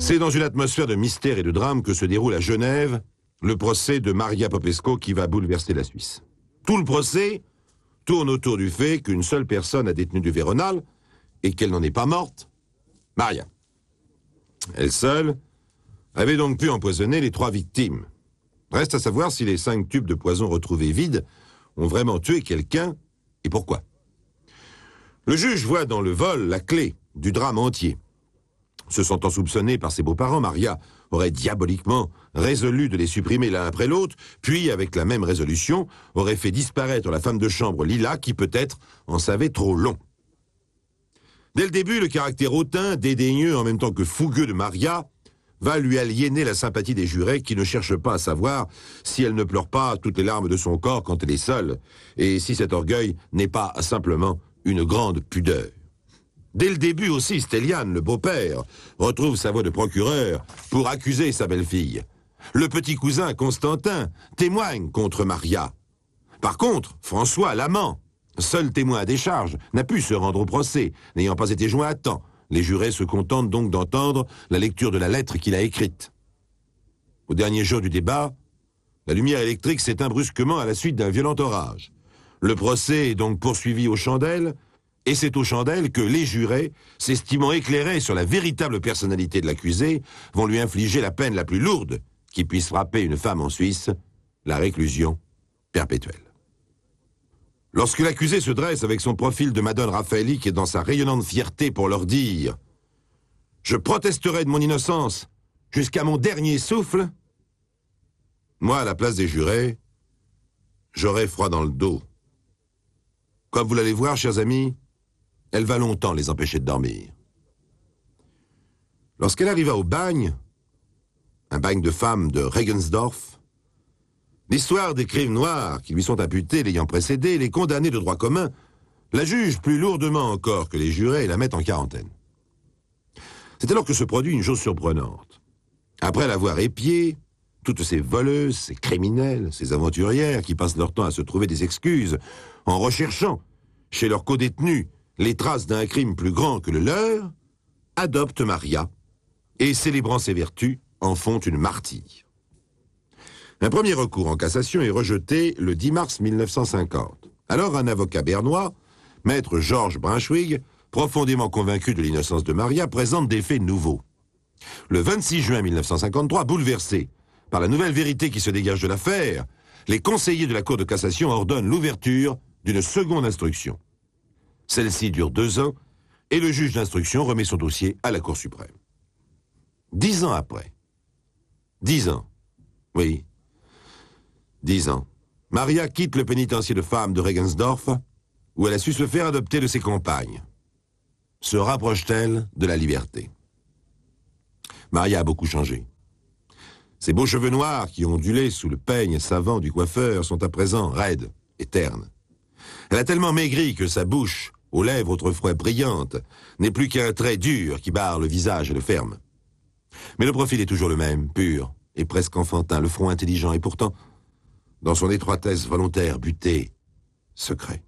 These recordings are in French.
C'est dans une atmosphère de mystère et de drame que se déroule à Genève le procès de Maria Popesco qui va bouleverser la Suisse. Tout le procès tourne autour du fait qu'une seule personne a détenu du Véronal et qu'elle n'en est pas morte, Maria. Elle seule avait donc pu empoisonner les 3 victimes. Reste à savoir si les 5 tubes de poison retrouvés vides ont vraiment tué quelqu'un et pourquoi. Le juge voit dans le vol la clé du drame entier. Se sentant soupçonnée par ses beaux-parents, Maria aurait diaboliquement résolu de les supprimer l'un après l'autre, puis, avec la même résolution, aurait fait disparaître la femme de chambre Lila, qui peut-être en savait trop long. Dès le début, le caractère hautain, dédaigneux en même temps que fougueux de Maria va lui aliéner la sympathie des jurés qui ne cherchent pas à savoir si elle ne pleure pas toutes les larmes de son corps quand elle est seule, et si cet orgueil n'est pas simplement une grande pudeur. Dès le début aussi, Stéliane, le beau-père, retrouve sa voix de procureur pour accuser sa belle-fille. Le petit cousin Constantin témoigne contre Maria. Par contre, François, l'amant, seul témoin à décharge, n'a pu se rendre au procès, n'ayant pas été joint à temps. Les jurés se contentent donc d'entendre la lecture de la lettre qu'il a écrite. Au dernier jour du débat, la lumière électrique s'éteint brusquement à la suite d'un violent orage. Le procès est donc poursuivi aux chandelles, et c'est aux chandelles que les jurés, s'estimant éclairés sur la véritable personnalité de l'accusé, vont lui infliger la peine la plus lourde qui puisse frapper une femme en Suisse, la réclusion perpétuelle. Lorsque l'accusé se dresse avec son profil de Madone Raffaelli qui est dans sa rayonnante fierté pour leur dire « Je protesterai de mon innocence jusqu'à mon dernier souffle », moi, à la place des jurés, j'aurai froid dans le dos. Comme vous l'allez voir, chers amis, elle va longtemps les empêcher de dormir. Lorsqu'elle arriva au bagne, un bagne de femmes de Regensdorf, l'histoire des crimes noirs qui lui sont imputés l'ayant précédé, les condamnés de droit commun, la juge plus lourdement encore que les jurés et la mettent en quarantaine. C'est alors que se produit une chose surprenante. Après l'avoir épiée, toutes ces voleuses, ces criminelles, ces aventurières qui passent leur temps à se trouver des excuses en recherchant chez leurs codétenus les traces d'un crime plus grand que le leur, adoptent Maria et, célébrant ses vertus, en font une martyre. Un premier recours en cassation est rejeté le 10 mars 1950. Alors un avocat bernois, maître Georges Brunswig, profondément convaincu de l'innocence de Maria, présente des faits nouveaux. Le 26 juin 1953, bouleversés par la nouvelle vérité qui se dégage de l'affaire, les conseillers de la Cour de cassation ordonnent l'ouverture d'une seconde instruction. Celle-ci dure 2 ans et le juge d'instruction remet son dossier à la Cour suprême. 10 ans après, 10 ans, oui, 10 ans, Maria quitte le pénitencier de femmes de Regensdorf où elle a su se faire adopter de ses compagnes. Se rapproche-t-elle de la liberté? Maria a beaucoup changé. Ses beaux cheveux noirs qui ondulaient sous le peigne savant du coiffeur sont à présent raides et ternes. Elle a tellement maigri que sa bouche, aux lèvres autrefois brillantes, n'est plus qu'un trait dur qui barre le visage et le ferme. Mais le profil est toujours le même, pur et presque enfantin, le front intelligent et pourtant, dans son étroitesse volontaire, butée, secret.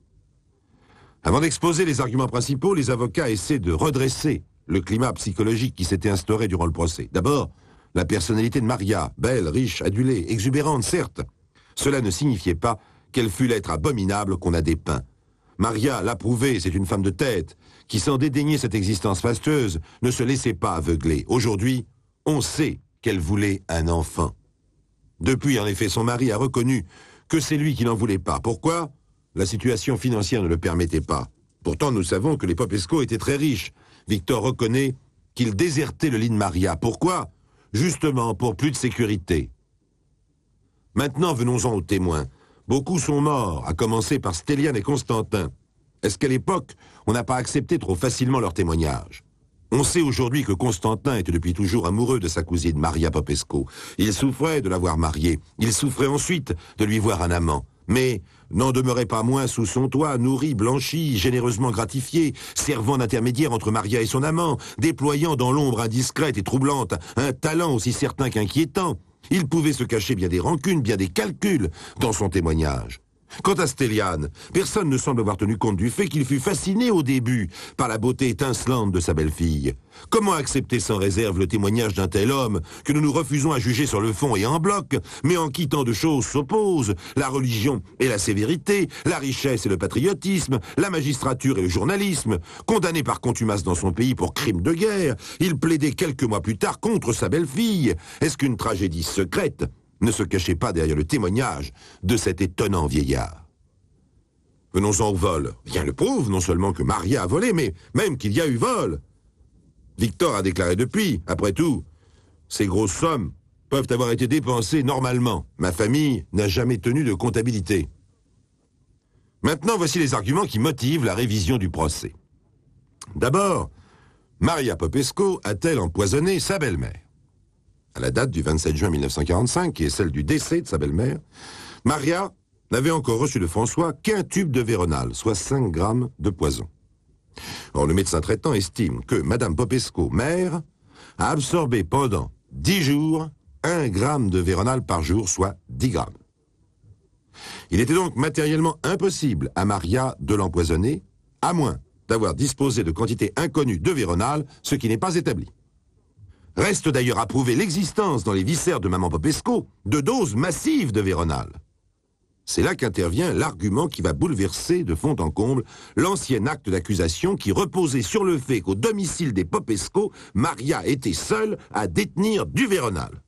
Avant d'exposer les arguments principaux, les avocats essaient de redresser le climat psychologique qui s'était instauré durant le procès. D'abord, la personnalité de Maria, belle, riche, adulée, exubérante, certes. Cela ne signifiait pas qu'elle fût l'être abominable qu'on a dépeint. Maria l'a prouvé, c'est une femme de tête, qui sans dédaigner cette existence fastueuse, ne se laissait pas aveugler. Aujourd'hui, on sait qu'elle voulait un enfant. Depuis, en effet, son mari a reconnu que c'est lui qui n'en voulait pas. Pourquoi? La situation financière ne le permettait pas. Pourtant, nous savons que les Popesco étaient très riches. Victor reconnaît qu'il désertait le lit de Maria. Pourquoi? Justement, pour plus de sécurité. Maintenant, venons-en aux témoins. Beaucoup sont morts, à commencer par Stéliane et Constantin. Est-ce qu'à l'époque, on n'a pas accepté trop facilement leur témoignage? On sait aujourd'hui que Constantin était depuis toujours amoureux de sa cousine Maria Popesco. Il souffrait de l'avoir mariée. Il souffrait ensuite de lui voir un amant. Mais n'en demeurait pas moins sous son toit, nourri, blanchi, généreusement gratifié, servant d'intermédiaire entre Maria et son amant, déployant dans l'ombre indiscrète et troublante un talent aussi certain qu'inquiétant. Il pouvait se cacher bien des rancunes, bien des calculs dans son témoignage. Quant à Stéliane, personne ne semble avoir tenu compte du fait qu'il fut fasciné au début par la beauté étincelante de sa belle-fille. Comment accepter sans réserve le témoignage d'un tel homme que nous nous refusons à juger sur le fond et en bloc, mais en qui tant de choses s'opposent, la religion et la sévérité, la richesse et le patriotisme, la magistrature et le journalisme. Condamné par contumace dans son pays pour crime de guerre, il plaidait quelques mois plus tard contre sa belle-fille. Est-ce qu'une tragédie secrète ne se cachait pas derrière le témoignage de cet étonnant vieillard? Venons-en au vol. Rien ne prouve non seulement que Maria a volé, mais même qu'il y a eu vol. Victor a déclaré depuis, après tout, ces grosses sommes peuvent avoir été dépensées normalement. Ma famille n'a jamais tenu de comptabilité. Maintenant, voici les arguments qui motivent la révision du procès. D'abord, Maria Popesco a-t-elle empoisonné sa belle-mère? À la date du 27 juin 1945, qui est celle du décès de sa belle-mère, Maria n'avait encore reçu de François qu'un tube de Véronal, soit 5 grammes de poison. Or, le médecin traitant estime que Madame Popesco, mère, a absorbé pendant 10 jours 1 gramme de Véronal par jour, soit 10 grammes. Il était donc matériellement impossible à Maria de l'empoisonner, à moins d'avoir disposé de quantités inconnues de Véronal, ce qui n'est pas établi. Reste d'ailleurs à prouver l'existence dans les viscères de maman Popesco de doses massives de Véronal. C'est là qu'intervient l'argument qui va bouleverser de fond en comble l'ancien acte d'accusation qui reposait sur le fait qu'au domicile des Popesco, Maria était seule à détenir du Véronal.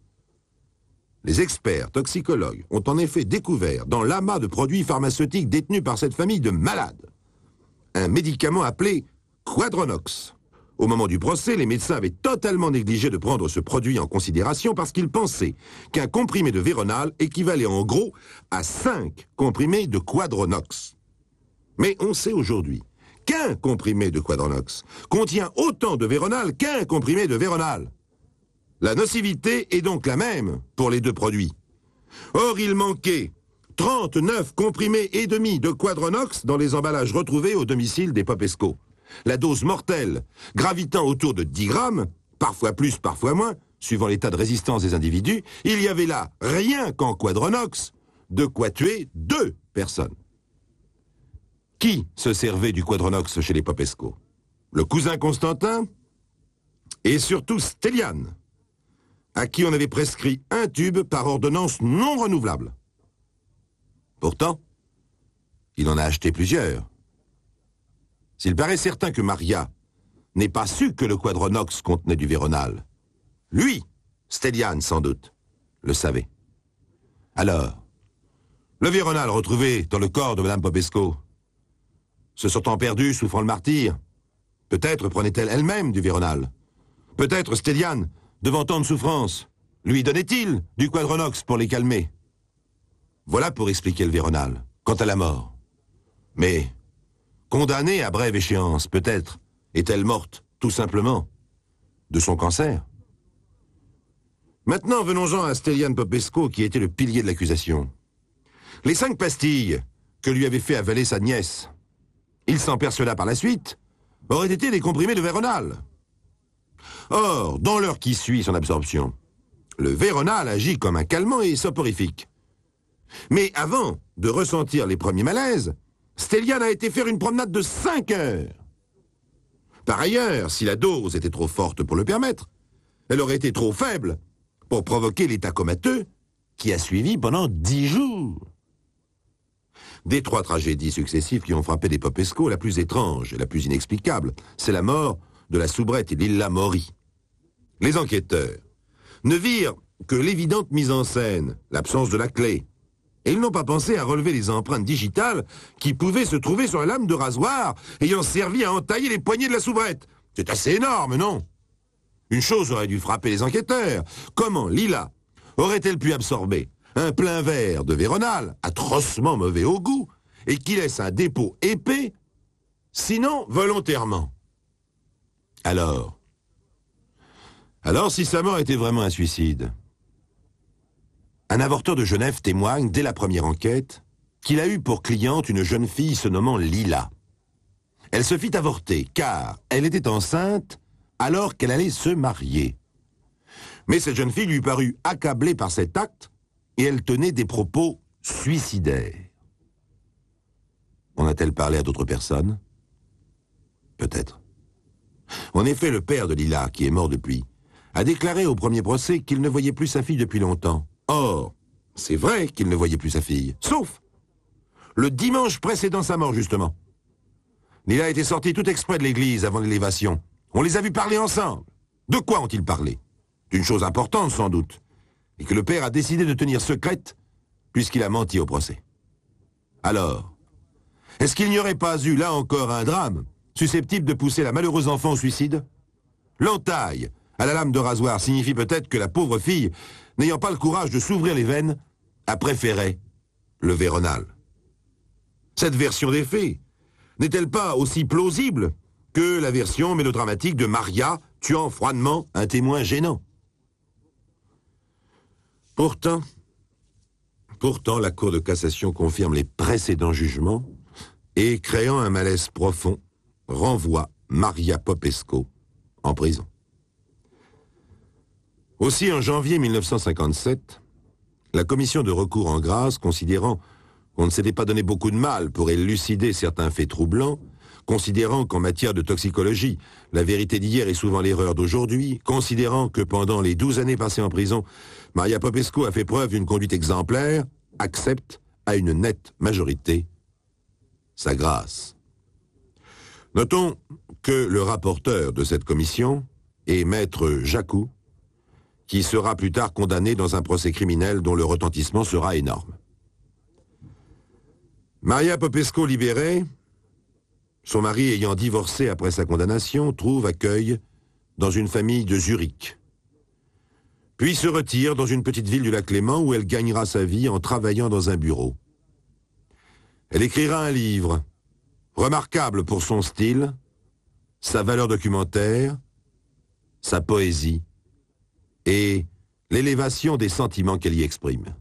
Les experts toxicologues ont en effet découvert dans l'amas de produits pharmaceutiques détenus par cette famille de malades un médicament appelé Quadronox. Au moment du procès, les médecins avaient totalement négligé de prendre ce produit en considération parce qu'ils pensaient qu'un comprimé de Véronal équivalait en gros à 5 comprimés de Quadronox. Mais on sait aujourd'hui qu'un comprimé de Quadronox contient autant de Véronal qu'un comprimé de Véronal. La nocivité est donc la même pour les deux produits. Or, il manquait 39 comprimés et demi de Quadronox dans les emballages retrouvés au domicile des Popesco. La dose mortelle, gravitant autour de 10 grammes, parfois plus, parfois moins, suivant l'état de résistance des individus, il y avait là, rien qu'en Quadronox, de quoi tuer 2 personnes. Qui se servait du Quadronox chez les Popesco? Le cousin Constantin et surtout Stéliane, à qui on avait prescrit un tube par ordonnance non renouvelable. Pourtant, il en a acheté plusieurs. S'il paraît certain que Maria n'ait pas su que le Quadronox contenait du Véronal, lui, Stéliane sans doute, le savait. Alors, le Véronal retrouvé dans le corps de Mme Popesco, se sentant perdue, souffrant le martyre, peut-être prenait-elle elle-même du Véronal. Peut-être Stéliane, devant tant de souffrance, lui donnait-il du Quadronox pour les calmer. Voilà pour expliquer le Véronal. Quant à la mort. Mais, condamnée à brève échéance, peut-être, est-elle morte, tout simplement, de son cancer? Maintenant, venons-en à Stéliane Popesco, qui était le pilier de l'accusation. Les 5 pastilles que lui avait fait avaler sa nièce, il s'en persuada par la suite, auraient été des comprimés de Véronal. Or, dans l'heure qui suit son absorption, le Véronal agit comme un calmant et soporifique. Mais avant de ressentir les premiers malaises, Stéliane a été faire une promenade de 5 heures. Par ailleurs, si la dose était trop forte pour le permettre, elle aurait été trop faible pour provoquer l'état comateux qui a suivi pendant 10 jours. Des 3 tragédies successives qui ont frappé les Popesco, la plus étrange et la plus inexplicable, c'est la mort de la soubrette Lilla Mori. Les enquêteurs ne virent que l'évidente mise en scène, l'absence de la clé, et ils n'ont pas pensé à relever les empreintes digitales qui pouvaient se trouver sur la lame de rasoir ayant servi à entailler les poignets de la soubrette. C'est assez énorme, non? Une chose aurait dû frapper les enquêteurs. Comment Lilla aurait-elle pu absorber un plein verre de Véronal, atrocement mauvais au goût, et qui laisse un dépôt épais, sinon volontairement? Alors, si sa mort était vraiment un suicide? Un avorteur de Genève témoigne, dès la première enquête, qu'il a eu pour cliente une jeune fille se nommant Lilla. Elle se fit avorter, car elle était enceinte alors qu'elle allait se marier. Mais cette jeune fille lui parut accablée par cet acte, et elle tenait des propos suicidaires. En a-t-elle parlé à d'autres personnes? Peut-être. En effet, le père de Lila, qui est mort depuis, a déclaré au premier procès qu'il ne voyait plus sa fille depuis longtemps. Or, c'est vrai qu'il ne voyait plus sa fille, sauf le dimanche précédant sa mort, justement. Lila était sortie tout exprès de l'église avant l'élévation. On les a vus parler ensemble. De quoi ont-ils parlé? D'une chose importante, sans doute, et que le père a décidé de tenir secrète, puisqu'il a menti au procès. Alors, est-ce qu'il n'y aurait pas eu, là encore, un drame, susceptible de pousser la malheureuse enfant au suicide? L'entaille à la lame de rasoir signifie peut-être que la pauvre fille, n'ayant pas le courage de s'ouvrir les veines, a préféré le véronal. Cette version des faits n'est-elle pas aussi plausible que la version mélodramatique de Maria tuant froidement un témoin gênant? Pourtant, la Cour de cassation confirme les précédents jugements et, créant un malaise profond, renvoie Maria Popesco en prison. Aussi, en janvier 1957, la commission de recours en grâce, considérant qu'on ne s'était pas donné beaucoup de mal pour élucider certains faits troublants, considérant qu'en matière de toxicologie, la vérité d'hier est souvent l'erreur d'aujourd'hui, considérant que pendant les 12 années passées en prison, Maria Popesco a fait preuve d'une conduite exemplaire, accepte à une nette majorité sa grâce. Notons que le rapporteur de cette commission est maître Jacou, qui sera plus tard condamné dans un procès criminel dont le retentissement sera énorme. Maria Popesco libérée, son mari ayant divorcé après sa condamnation, trouve accueil dans une famille de Zurich. Puis se retire dans une petite ville du lac Léman où elle gagnera sa vie en travaillant dans un bureau. Elle écrira un livre, remarquable pour son style, sa valeur documentaire, sa poésie et l'élévation des sentiments qu'elle y exprime.